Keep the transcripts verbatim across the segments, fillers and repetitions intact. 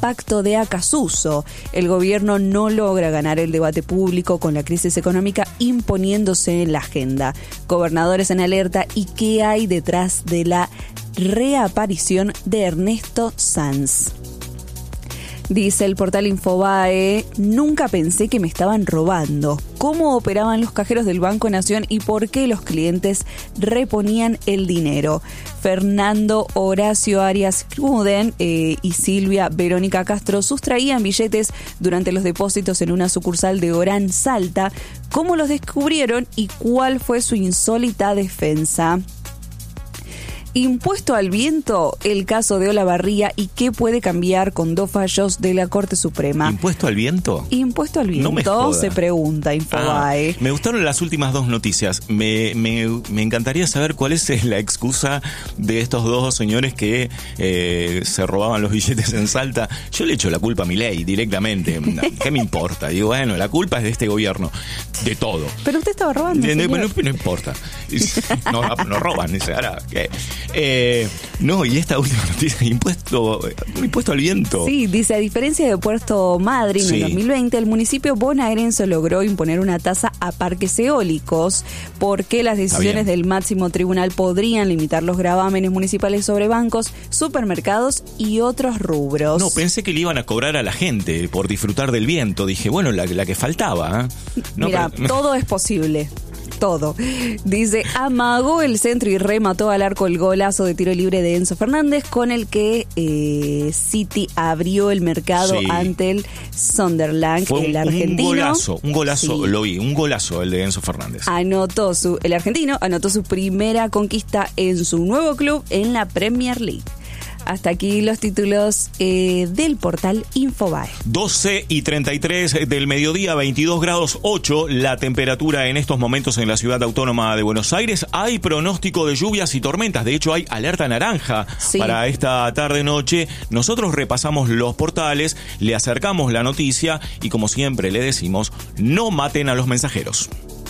pacto de Acasuso. El gobierno no logra ganar el debate público con la crisis económica imponiéndose en la agenda. Gobernadores en alerta y qué hay detrás de la reaparición de Ernesto Sanz. Dice el portal Infobae, nunca pensé que me estaban robando. ¿Cómo operaban los cajeros del Banco Nación y por qué los clientes reponían el dinero? Fernando Horacio Arias Cruden eh, y Silvia Verónica Castro sustraían billetes durante los depósitos en una sucursal de Orán Salta. ¿Cómo los descubrieron y cuál fue su insólita defensa? Impuesto al viento, el caso de Olavarría y qué puede cambiar con dos fallos de la Corte Suprema. ¿Impuesto al viento? Impuesto al viento, no se pregunta Infobae. Ah, me gustaron las últimas dos noticias. Me, me, me encantaría saber cuál es la excusa de estos dos señores que eh, se robaban los billetes en Salta. Yo le echo la culpa a Milei directamente. ¿Qué me importa? Digo, bueno, la culpa es de este gobierno. De todo. Pero usted estaba robando. No, no, no importa. No, no, no roban. Dice, ahora, ¿qué? Eh, no, y esta última noticia, impuesto, impuesto al viento. Sí, dice, a diferencia de Puerto Madryn sí. En dos mil veinte, el municipio bonaerense logró imponer una tasa a parques eólicos porque las decisiones del máximo tribunal podrían limitar los gravámenes municipales sobre bancos, supermercados y otros rubros. No, pensé que le iban a cobrar a la gente por disfrutar del viento. Dije, bueno, la, la que faltaba. ¿eh? No, Mira, pero... todo es posible. Todo. Dice, amagó el centro y remató al arco el golazo de tiro libre de Enzo Fernández con el que eh, City abrió el mercado sí. ante el Sunderland, Fue el un, argentino. Un golazo, un golazo, sí. lo vi, un golazo el de Enzo Fernández. Anotó su, el argentino anotó su primera conquista en su nuevo club en la Premier League. Hasta aquí los títulos eh, del portal Infobae. doce y treinta y tres del mediodía, veintidós grados ocho la temperatura en estos momentos en la ciudad autónoma de Buenos Aires. Hay pronóstico de lluvias y tormentas. De hecho, hay alerta naranja sí. para esta tarde-noche. Nosotros repasamos los portales, le acercamos la noticia y, como siempre le decimos, no maten a los mensajeros.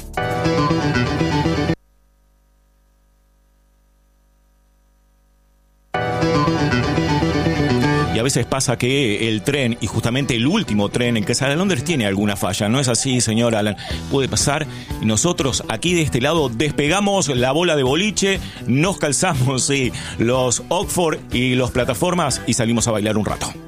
Y a veces pasa que el tren, y justamente el último tren en que sale a Londres, tiene alguna falla. ¿No es así, señor Alan? Puede pasar. Y nosotros aquí de este lado despegamos la bola de boliche, nos calzamos sí, los Oxford y los plataformas y salimos a bailar un rato.